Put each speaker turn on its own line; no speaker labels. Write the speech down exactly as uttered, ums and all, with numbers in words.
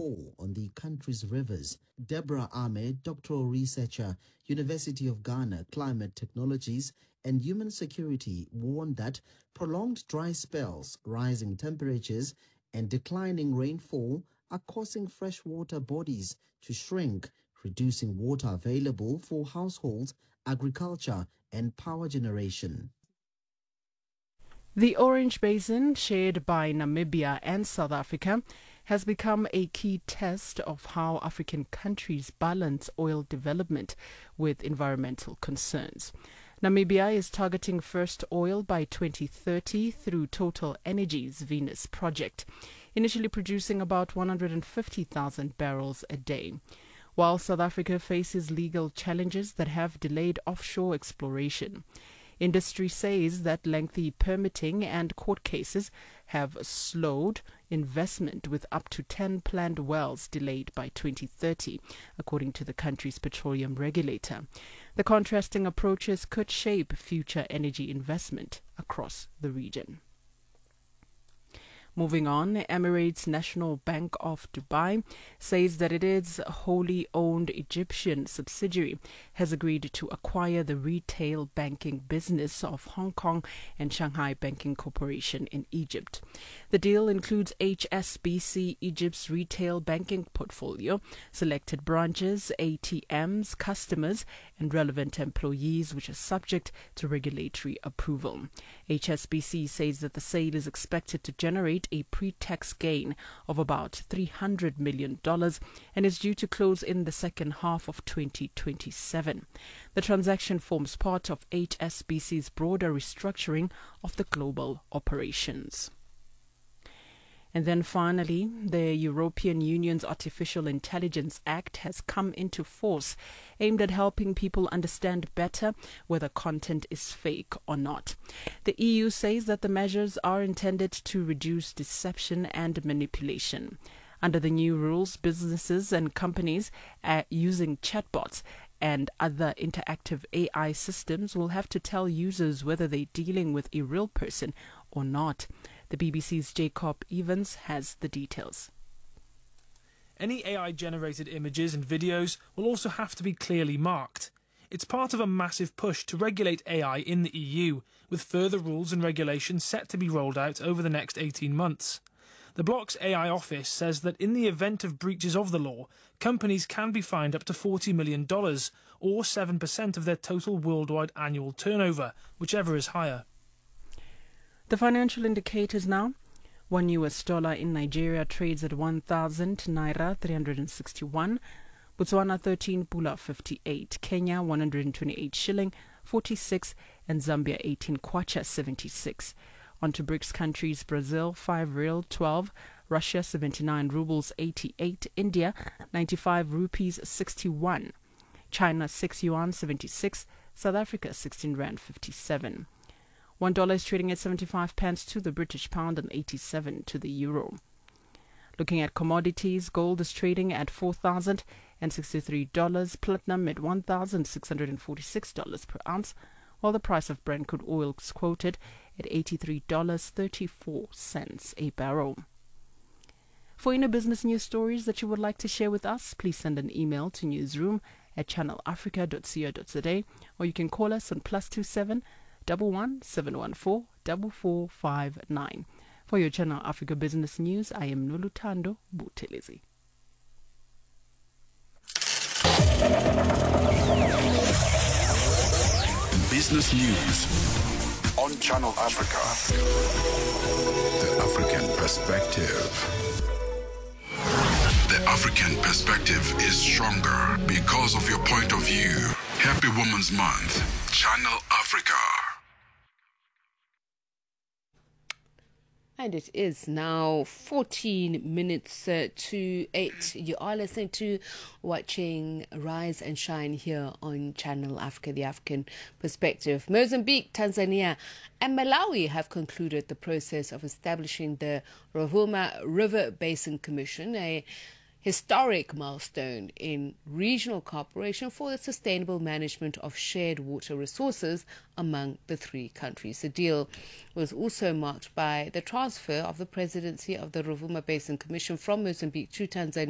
toll on the country's rivers. Deborah Ahmed, doctoral researcher, University of Ghana, Climate Technologies and Human Security, warned that prolonged dry spells, rising temperatures, and declining rainfall are causing freshwater bodies to shrink, reducing water available for households, agriculture, and power generation.
The Orange Basin, shared by Namibia and South Africa, has become a key test of how African countries balance oil development with environmental concerns. Namibia is targeting first oil by twenty thirty through Total Energies' Venus project, initially producing about one hundred fifty thousand barrels a day, while South Africa faces legal challenges that have delayed offshore exploration. Industry says that lengthy permitting and court cases have slowed investment, with up to ten planned wells delayed by twenty thirty, according to the country's petroleum regulator. The contrasting approaches could shape future energy investment across the region. Moving on, Emirates National Bank of Dubai says that its wholly owned Egyptian subsidiary has agreed to acquire the retail banking business of Hong Kong and Shanghai Banking Corporation in Egypt. The deal includes H S B C Egypt's retail banking portfolio, selected branches, A T Ms, customers, and relevant employees, which are subject to regulatory approval. H S B C says that the sale is expected to generate a pre-tax gain of about three hundred million dollars and is due to close in the second half of twenty twenty-seven. The transaction forms part of H S B C's broader restructuring of the global operations. And then finally, the European Union's Artificial Intelligence Act has come into force, aimed at helping people understand better whether content is fake or not. The E U says that the measures are intended to reduce deception and manipulation. Under the new rules, businesses and companies uh, using chatbots and other interactive A I systems will have to tell users whether they're dealing with a real person or not. The B B C's Jacob Evans has the details.
Any A I-generated images and videos will also have to be clearly marked. It's part of a massive push to regulate A I in the E U, with further rules and regulations set to be rolled out over the next eighteen months. The bloc's A I office says that in the event of breaches of the law, companies can be fined up to forty million dollars, or seven percent of their total worldwide annual turnover, whichever is higher.
The financial indicators now. One U S dollar in Nigeria trades at one thousand naira three hundred sixty-one, Botswana thirteen pula fifty-eight, Kenya one hundred twenty-eight shilling forty-six, and Zambia eighteen kwacha seventy-six. On to BRICS countries: Brazil five real twelve, Russia seventy-nine rubles eighty-eight, India ninety-five rupees sixty-one, China six yuan seventy-six, South Africa sixteen rand fifty-seven. One dollar is trading at seventy-five pence to the British pound and eighty-seven to the euro. Looking at commodities, gold is trading at four thousand sixty-three dollars, platinum at one thousand six hundred forty-six dollars per ounce, while the price of Brent crude oil is quoted at eighty-three dollars and thirty-four cents a barrel. For any business news stories that you would like to share with us, please send an email to newsroom at channel africa dot co dot za, or you can call us on plus two seven one one seven one four four four five nine. For your Channel Africa Business News, I am Nolutando Buthelezi.
Business News on Channel Africa. The African Perspective. The African perspective is stronger because of your point of view. Happy Women's Month. Channel Africa.
And it is now fourteen minutes uh, to eight. You are listening to, watching Rise and Shine here on Channel Africa, the African Perspective. Mozambique, Tanzania, and Malawi have concluded the process of establishing the Rovuma River Basin Commission, a historic milestone in regional cooperation for the sustainable management of shared water resources among the three countries. The deal was also marked by the transfer of the presidency of the Rovuma Basin Commission from Mozambique to Tanzania